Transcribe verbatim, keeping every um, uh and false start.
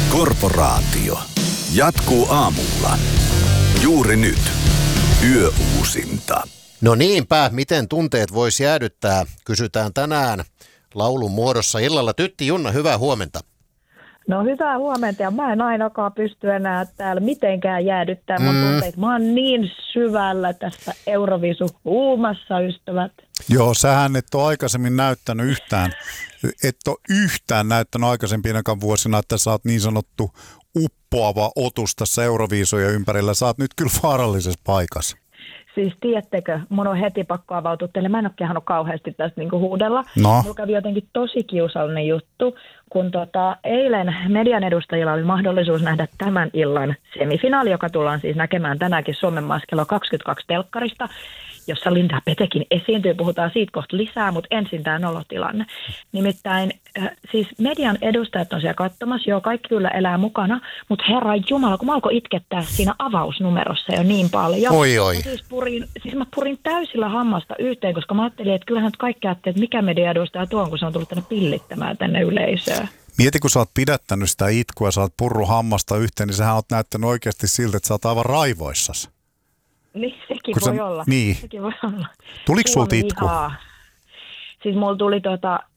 Korporaatio jatkuu aamulla. Juuri nyt. Yöuusinta. No niinpä, miten tunteet voisi jäädyttää, kysytään tänään laulun muodossa illalla. Tytti Junna, hyvää huomenta. No hyvää huomenta, ja mä en ainakaan pysty enää täällä mitenkään jäädyttämään mun Mm. tunteita. Mä oon niin syvällä tässä Eurovisu-huumassa, ystävät. Joo, sähän et ole aikaisemmin näyttänyt yhtään, et ole yhtään näyttänyt aikaisempinakaan vuosina, että sä oot niin sanottu uppoava otus tässä Euroviisujen ympärillä. Sä oot nyt kyllä vaarallisessa paikassa. Siis tiedättekö, mun on heti pakko avautua teille. Mä en ole kehannut kauheasti tästä niinku huudella. No. Mulla kävi jotenkin tosi kiusallinen juttu, kun tota, eilen median edustajilla oli mahdollisuus nähdä tämän illan semifinaali, joka tullaan siis näkemään tänäänkin Suomen maassa kello kaksikymmentäkaksi telkkarista, jossa Linda Petekin esiintyy. Puhutaan siitä kohta lisää, mutta ensin tämä nolotilanne. Nimittäin äh, siis median edustajat on siellä katsomassa, joo, kaikki kyllä elää mukana, mutta herra jumala, kun mä alkoi itkettää siinä avausnumerossa jo niin paljon. Oi, oi. Mä siis, purin, siis mä purin täysillä hammasta yhteen, koska mä ajattelin, että kyllähän nyt kaikki ajattelee, että mikä media edustaja tuo on, kun se on tullut tänne pillittämään tänne yleisöön. Mieti, kun sä oot pidättänyt sitä itkua, sä oot purru hammasta yhteen, niin sähän oot näyttänyt oikeasti siltä, että sä oot aivan raivoissasi. Niin, sekin Kun voi sä- olla. niin. Sekin voi olla. Tuliko sulta Suomi itku? vihaa. Siis mulla tuli tota,